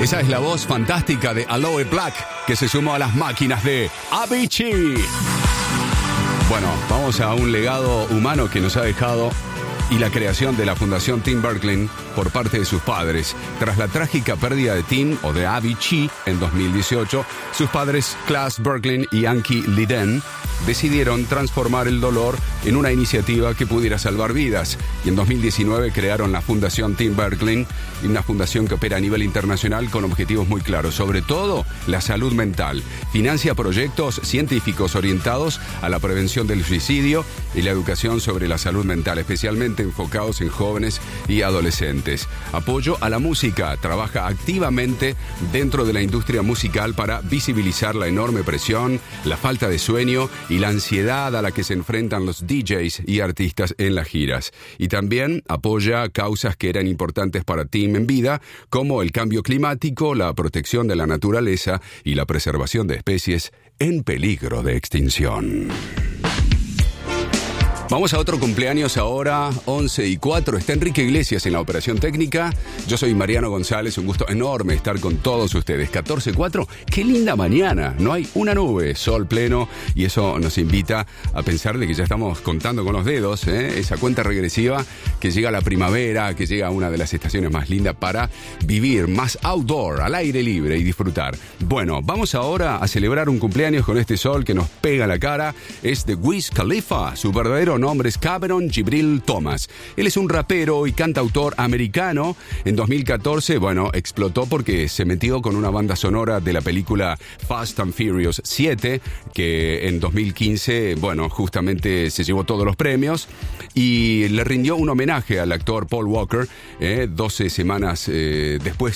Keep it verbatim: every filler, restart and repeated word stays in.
Esa es la voz fantástica de Aloe Black, que se sumó a las máquinas de Avicii. Bueno, vamos a un legado humano que nos ha dejado y la creación de la Fundación Tim Bergling por parte de sus padres. Tras la trágica pérdida de Tim, o de Avicii, en dos mil dieciocho, sus padres, Claes Bergling y Ankie Lidén, decidieron transformar el dolor en una iniciativa que pudiera salvar vidas. Y en dos mil diecinueve crearon la Fundación Tim Bergling, una fundación que opera a nivel internacional con objetivos muy claros, sobre todo la salud mental. Financia proyectos científicos orientados a la prevención del suicidio y la educación sobre la salud mental, especialmente enfocados en jóvenes y adolescentes. Apoyo a la música. Trabaja activamente dentro de la industria musical para visibilizar la enorme presión, la falta de sueño y la ansiedad a la que se enfrentan los D Js y artistas en las giras. Y también apoya causas que eran importantes para Tim en vida, como el cambio climático, la protección de la naturaleza y la preservación de especies en peligro de extinción. Vamos a otro cumpleaños ahora, once y cuatro. Está Enrique Iglesias en la operación técnica. Yo soy Mariano González, un gusto enorme estar con todos ustedes. catorce y cuatro, qué linda mañana. No hay una nube, sol pleno, y eso nos invita a pensar de que ya estamos contando con los dedos, ¿eh? Esa cuenta regresiva que llega a la primavera, que llega a una de las estaciones más lindas para vivir más outdoor, al aire libre y disfrutar. Bueno, vamos ahora a celebrar un cumpleaños con este sol que nos pega la cara. Es de Wiz Khalifa, su verdadero nombre es Cameron Gibril Thomas. Él es un rapero y cantautor americano. En dos mil catorce, bueno, explotó porque se metió con una banda sonora de la película Fast and Furious siete, que en dos mil quince, bueno, justamente se llevó todos los premios y le rindió un homenaje al actor Paul Walker, eh, doce semanas eh, después